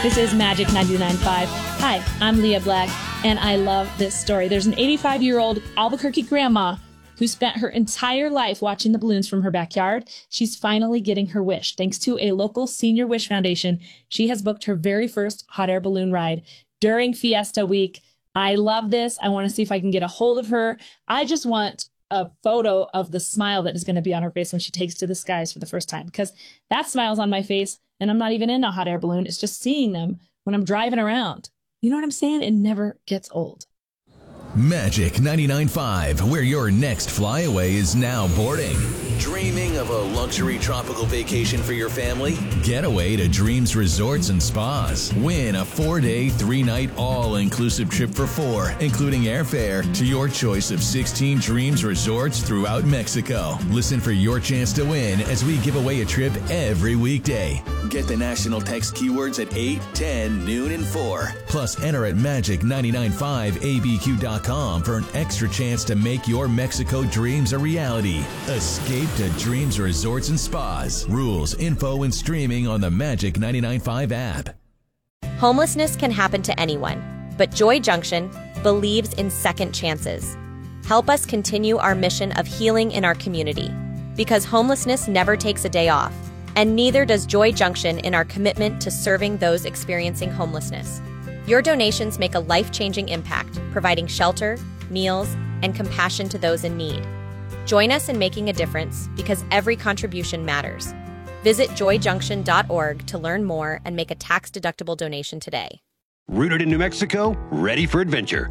This is Magic 99.5. Hi, I'm Leah Black, and I love this story. There's an 85-year-old Albuquerque grandma who spent her entire life watching the balloons from her backyard. She's finally getting her wish. Thanks to a local Senior Wish Foundation, she has booked her very first hot air balloon ride during Fiesta Week. I love this. I want to see if I can get a hold of her. I just want a photo of the smile that is going to be on her face when she takes to the skies for the first time, because that smile's on my face, and I'm not even in a hot air balloon. It's just seeing them when I'm driving around. You know what I'm saying? It never gets old. Magic 99.5, where your next flyaway is now boarding. Dreaming of a luxury tropical vacation for your family? Get away to Dreams Resorts and Spas. Win a 4-day, 3-night all-inclusive trip for 4, including airfare, to your choice of 16 Dreams Resorts throughout Mexico. Listen for your chance to win as we give away a trip every weekday. Get the national text keywords at 8, 10, noon, and 4. Plus, enter at magic995abq.com for an extra chance to make your Mexico dreams a reality. Escape to Dreams Resorts and Spas. Rules, info, and streaming on the Magic 99.5 app. Homelessness can happen to anyone, but Joy Junction believes in second chances. Help us continue our mission of healing in our community, because homelessness never takes a day off, and neither does Joy Junction in our commitment to serving those experiencing homelessness. Your donations make a life-changing impact, providing shelter, meals, and compassion to those in need. Join us in making a difference, because every contribution matters. Visit joyjunction.org to learn more and make a tax-deductible donation today. Rooted in New Mexico, ready for adventure.